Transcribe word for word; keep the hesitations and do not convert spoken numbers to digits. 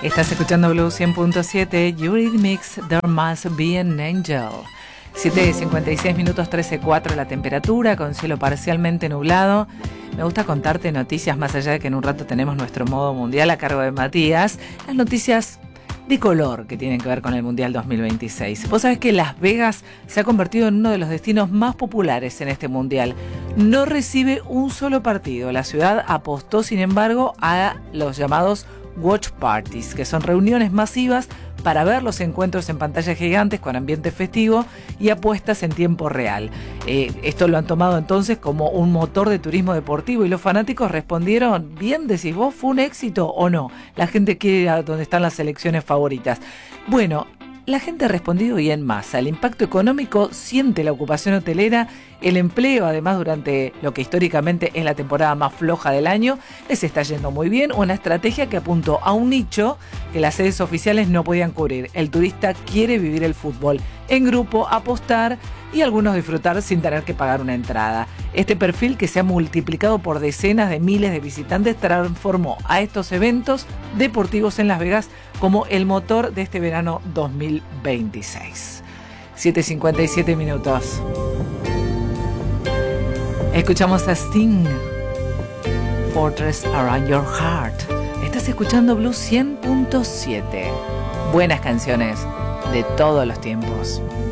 Estás escuchando Blue cien punto siete, Eurythmics, There Must Be an Angel. siete cincuenta y seis minutos, trece cuatro la temperatura, con cielo parcialmente nublado. Me gusta contarte noticias, más allá de que en un rato tenemos nuestro modo mundial a cargo de Matías. Las noticias de color que tienen que ver con el Mundial dos mil veintiséis. Vos sabés que Las Vegas se ha convertido en uno de los destinos más populares en este Mundial. No recibe un solo partido. La ciudad apostó, sin embargo, a los llamados watch parties, que son reuniones masivas para ver los encuentros en pantallas gigantes con ambiente festivo y apuestas en tiempo real. Eh, esto lo han tomado entonces como un motor de turismo deportivo y los fanáticos respondieron, bien decís vos, ¿fue un éxito o no? La gente quiere ir a donde están las selecciones favoritas. Bueno, la gente ha respondido y en masa. El impacto económico siente la ocupación hotelera, el empleo, además, durante lo que históricamente es la temporada más floja del año, les está yendo muy bien. Una estrategia que apuntó a un nicho que las sedes oficiales no podían cubrir. El turista quiere vivir el fútbol en grupo, apostar y algunos disfrutar sin tener que pagar una entrada. Este perfil, que se ha multiplicado por decenas de miles de visitantes, transformó a estos eventos deportivos en Las Vegas como el motor de este verano dos mil veintiséis. siete cincuenta y siete minutos. Escuchamos a Sting, Fortress Around Your Heart. Estás escuchando Blue cien punto siete. Buenas canciones de todos los tiempos.